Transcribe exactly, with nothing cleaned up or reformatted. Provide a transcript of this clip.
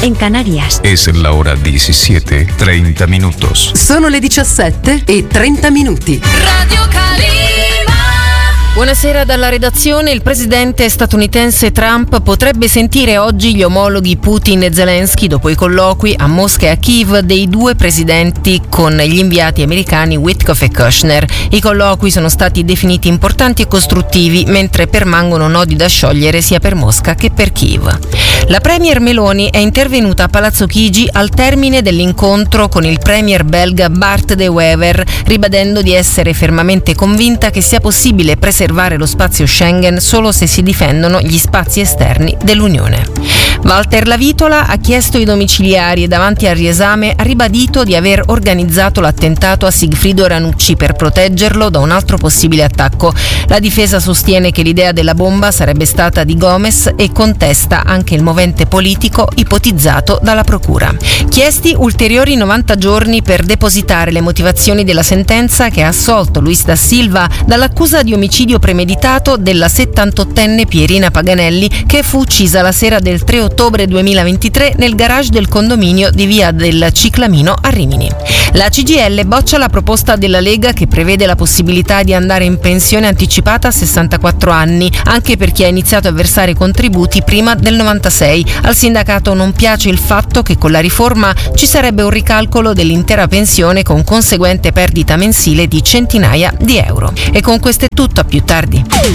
en Canarias. Es la hora diecisiete, treinta minutos. Sono le diciassette e trenta minuti. Radio Calima. Buonasera dalla redazione. Il presidente statunitense Trump potrebbe sentire oggi gli omologhi Putin e Zelensky dopo i colloqui a Mosca e a Kiev dei due presidenti con gli inviati americani Witkoff e Kushner. I colloqui sono stati definiti importanti e costruttivi, mentre permangono nodi da sciogliere sia per Mosca che per Kiev. La premier Meloni è intervenuta a Palazzo Chigi al termine dell'incontro con il premier belga Bart De Wever, ribadendo di essere fermamente convinta che sia possibile preservare lo spazio Schengen solo se si difendono gli spazi esterni dell'Unione. Walter Lavitola ha chiesto i domiciliari e davanti al riesame ha ribadito di aver organizzato l'attentato a Sigfrido Ranucci per proteggerlo da un altro possibile attacco. La difesa sostiene che l'idea della bomba sarebbe stata di Gomes e contesta anche il movente politico ipotizzato dalla procura. Chiesti ulteriori novanta giorni per depositare le motivazioni della sentenza che ha assolto Luis da Silva dall'accusa di omicidio premeditato della settantottenne Pierina Paganelli, che fu uccisa la sera del tre ottobre duemilaventitré nel garage del condominio di via del Ciclamino a Rimini. La C G I L boccia la proposta della Lega che prevede la possibilità di andare in pensione anticipata a sessantaquattro anni, anche per chi ha iniziato a versare contributi prima del novantasei. Al sindacato non piace il fatto che con la riforma ci sarebbe un ricalcolo dell'intera pensione con conseguente perdita mensile di centinaia di euro. E con questo è tutto, a più tardi.